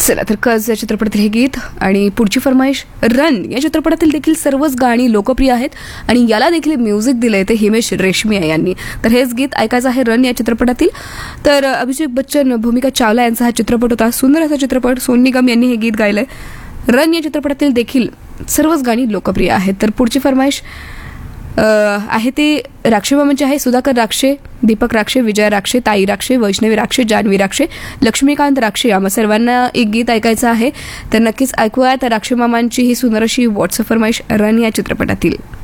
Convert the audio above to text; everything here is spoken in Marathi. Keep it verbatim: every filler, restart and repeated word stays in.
चला तर कज या चित्रपटातील हे गीत आणि पुढची फरमाईश रन या चित्रपटातील देखील सर्वच गाणी लोकप्रिय आहेत आणि याला देखील म्युझिक दिलंय ते हिमेश रेशमिया यांनी. तर हेच गीत ऐकायचं आहे रन या चित्रपटातील. तर अभिषेक बच्चन, भूमिका चावला यांचा हा चित्रपट होता. सुंदर असा चित्रपट. सोनू निगम यांनी हे गीत गायलंय. रन या चित्रपटातील देखील सर्वच गाणी लोकप्रिय आहेत. तर पुढची फरमाईश आहे ते राक्षे मामांची आहे. सुधाकर राक्षे, दीपक राक्षे, विजय राक्षे, ताई राक्षे, वैष्णवी राक्षे, जान्हवी राक्षे, लक्ष्मीकांत राक्षे आम्हा सर्वांना एक गीत ऐकायचं आहे. तर नक्कीच ऐकूयात राक्षे मामांची ही सुंदर अशी व्हॉट्सअप फरमाईश रन या चित्रपटातील.